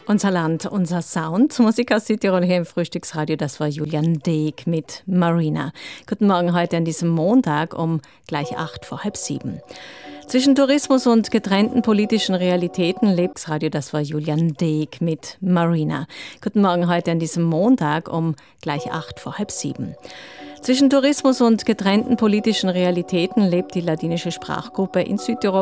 Unser Land, unser Sound. Musik aus Südtirol hier im Frühstücksradio, das war Julian Deeg mit Marina. Guten Morgen heute an diesem Montag um gleich 7:08. Zwischen Tourismus und getrennten politischen Realitäten lebt das Radio, das war Julian Deeg mit Marina. Guten Morgen heute an diesem Montag um gleich 7:08. Zwischen Tourismus und getrennten politischen Realitäten lebt die ladinische Sprachgruppe in Südtirol